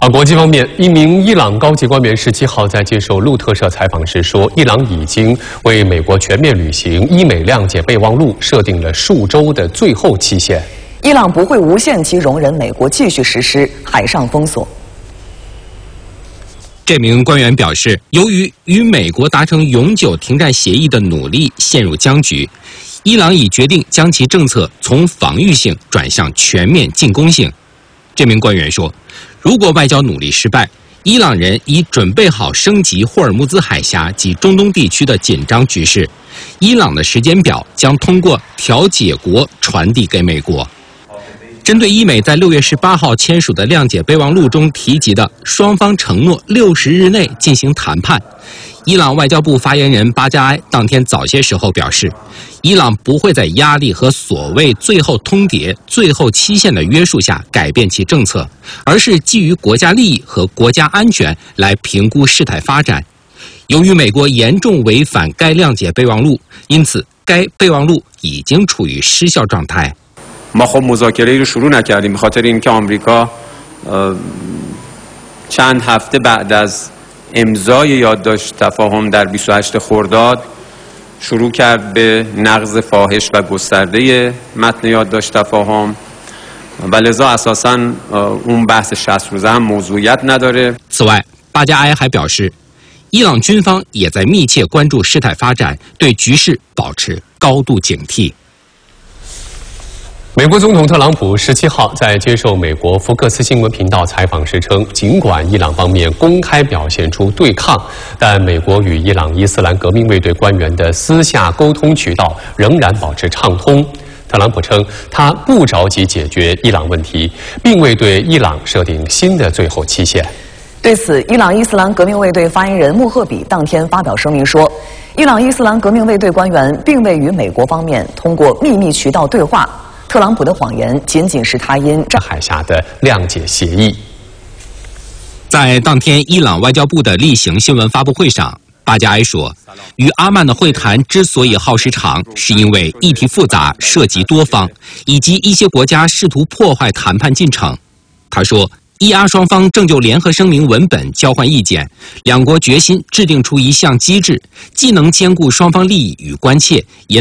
国际方面，一名伊朗高级官员17号在接受路透社采访时说，伊朗已经为美国全面履行伊美谅解备忘录设定了数周的最后期限。 伊朗不会无限期容忍美国继续实施海上封锁。 这名官员表示，由于与美国达成永久停战协议的努力陷入僵局，伊朗已决定将其政策从防御性转向全面进攻性。这名官员说，如果外交努力失败，伊朗人已准备好升级霍尔木兹海峡及中东地区的紧张局势，伊朗的时间表将通过调解国传递给美国。针对伊美在6月18号签署的谅解备忘录中提及的双方承诺60日内进行谈判，伊朗外交部发言人巴加埃当天早些时候表示，伊朗不会在压力和所谓最后通牒、最后期限的约束下改变其政策，而是基于国家利益和国家安全来评估事态发展。由于美国严重违反该谅解备忘录，因此该备忘录已经处于失效状态。 ما خب مذاکره‌ای رو شروع نکردیم به خاطر اینکه آمریکا چند هفته بعد از امضای یادداشت تفاهم در 28 خرداد شروع کرد به نقض فاحش و گسترده متن یادداشت تفاهم و لذا اساساً اون بحث 60 روزه هم موضوعیت نداره。 此外，巴加埃还表示，伊朗军方也在密切关注事态发展，对局势保持高度警惕。 美国总统特朗普17号在接受美国福克斯新闻频道采访时称，尽管伊朗方面公开表现出对抗，但美国与伊朗伊斯兰革命卫队官员的私下沟通渠道仍然保持畅通。特朗普称，他不着急解决伊朗问题，并未对伊朗设定新的最后期限。 对此，伊朗伊斯兰革命卫队发言人穆赫比当天发表声明说，伊朗伊斯兰革命卫队官员并未与美国方面通过秘密渠道对话。特朗普的谎言仅仅是他因海峡的谅解协议。 在当天伊朗外交部的例行新闻发布会上，巴加埃说，与阿曼的会谈之所以耗时长，是因为议题复杂，涉及多方，以及一些国家试图破坏谈判进程。他说，伊阿双方正就联合声明文本交换意见，两国决心制定出一项机制，既能兼顾双方利益与关切，也